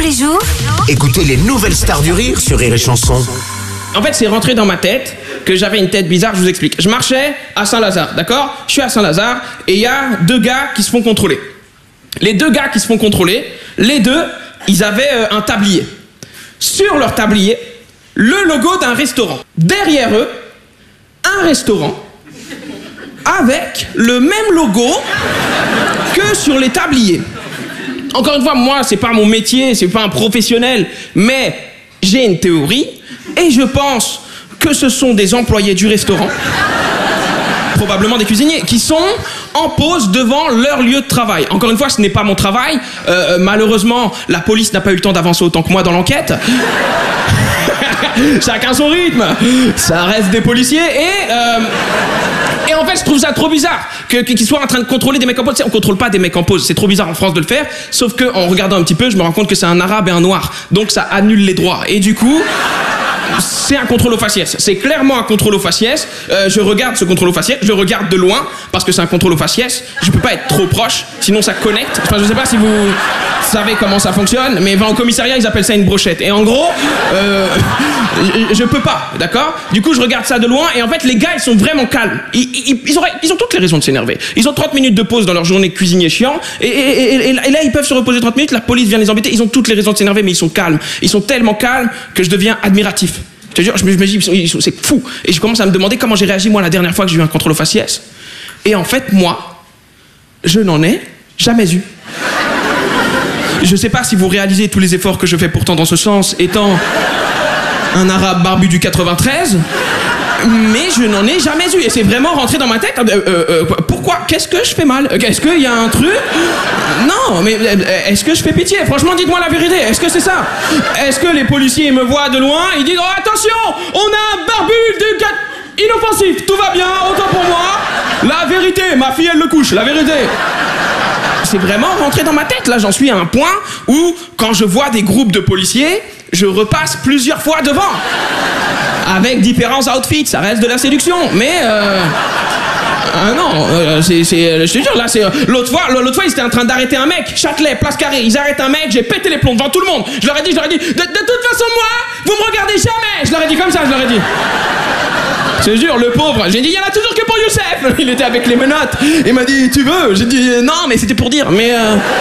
les jours, Écoutez les nouvelles stars du rire sur Rire et Chanson. En fait, c'est rentré dans ma tête que j'avais une tête bizarre, je vous explique. Je marchais à Saint-Lazare, d'accord? Je suis à Saint-Lazare et il y a deux gars qui se font contrôler. Les deux gars qui se font contrôler, les deux, ils avaient un tablier. Sur leur tablier, le logo d'un restaurant. Derrière eux, un restaurant avec le même logo que sur les tabliers. Encore une fois, moi, c'est pas mon métier, c'est pas un professionnel, mais j'ai une théorie et je pense que ce sont des employés du restaurant, probablement des cuisiniers, qui sont en pause devant leur lieu de travail. Encore une fois, ce n'est pas mon travail. Malheureusement, la police n'a pas eu le temps d'avancer autant que moi dans l'enquête. Chacun son rythme. Ça reste des policiers et en fait, je trouve ça trop bizarre qu'ils soient en train de contrôler des mecs en pause. On contrôle pas des mecs en pause. C'est trop bizarre en France de le faire. Sauf que en regardant un petit peu, je me rends compte que c'est un arabe et un noir. Donc ça annule les droits. Et du coup, c'est un contrôle au faciès. C'est clairement un contrôle au faciès. Je regarde ce contrôle au faciès. Je le regarde de loin parce que c'est un contrôle au faciès. Je peux pas être trop proche, sinon ça connecte. Enfin, je sais pas si vous savez comment ça fonctionne, mais au commissariat, ils appellent ça une brochette. Et en gros, je peux pas, d'accord? Du coup, je regarde ça de loin et en fait, les gars, ils sont vraiment calmes. Ils ont toutes les raisons de s'énerver. Ils ont 30 minutes de pause dans leur journée de cuisinier chiant et là, ils peuvent se reposer 30 minutes. La police vient les embêter. Ils ont toutes les raisons de s'énerver, mais ils sont calmes. Ils sont tellement calmes que je deviens admiratif. Je te jure, je me dis, c'est fou. Et je commence à me demander comment j'ai réagi, moi, la dernière fois que j'ai eu un contrôle au faciès. Et en fait, moi, je n'en ai jamais eu. Je sais pas si vous réalisez tous les efforts que je fais pourtant dans ce sens, étant un arabe barbu du 93, mais je n'en ai jamais eu. Et c'est vraiment rentré dans ma tête. Pourquoi? Qu'est-ce que je fais mal? Est-ce qu'il y a un truc? Non, mais est-ce que je fais pitié? Franchement, dites-moi la vérité. Est-ce que c'est ça? Est-ce que les policiers me voient de loin, ils disent « Oh, attention, on a un barbu du inoffensif, tout va bien, autant pour moi. La vérité, ma fille, elle le couche, la vérité. » C'est vraiment rentré dans ma tête. Là, j'en suis à un point où, quand je vois des groupes de policiers, je repasse plusieurs fois devant. Avec différents outfits, ça reste de la séduction. Mais, non, je te jure, là, c'est... L'autre fois, ils étaient en train d'arrêter un mec. Châtelet, Place Carrée, ils arrêtent un mec, j'ai pété les plombs devant tout le monde. Je leur ai dit, de toute façon, moi, vous me regardez jamais. Je leur ai dit comme ça, je leur ai dit. Je te jure, le pauvre, j'ai dit, il y en a toujours que pour Youssef. Il était avec les menottes. Il m'a dit, tu veux? J'ai dit, non, mais c'était pour dire, mais...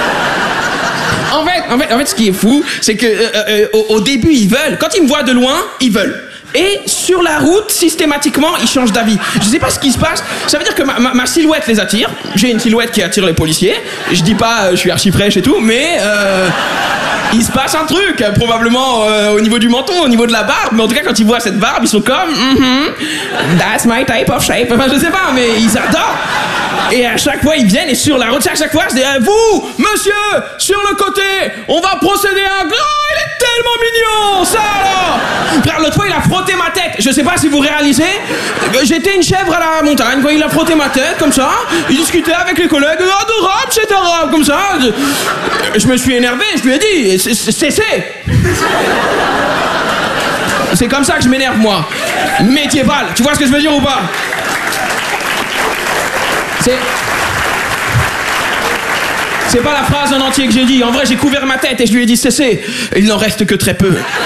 En fait, ce qui est fou, c'est que au début, ils veulent. Quand ils me voient de loin, ils veulent. Et sur la route, systématiquement, ils changent d'avis. Je sais pas ce qui se passe. Ça veut dire que ma silhouette les attire. J'ai une silhouette qui attire les policiers. Je dis pas, je suis archi fraîche et tout, mais... il se passe un truc, probablement au niveau du menton, au niveau de la barbe, mais en tout cas quand ils voient cette barbe, ils sont comme that's my type of shape. Enfin, je sais pas, mais ils adorent. Et à chaque fois ils viennent et sur la route, chaque fois je dis vous, monsieur, sur le côté, on va procéder à un grand, il est tellement mignon, ça alors. Frère, l'autre fois il a frotté ma tête, je sais pas si vous réalisez, j'étais une chèvre à la montagne, quoi, il a frotté ma tête comme ça, il discutait avec les collègues, adorable, c'est arabe, comme ça. Je me suis énervé, je lui ai dit, cessez. C'est comme ça que je m'énerve, moi. Médiéval, tu vois ce que je veux dire ou pas? C'est pas la phrase en entier que j'ai dit. En vrai, j'ai couvert ma tête et je lui ai dit cessez. Il n'en reste que très peu.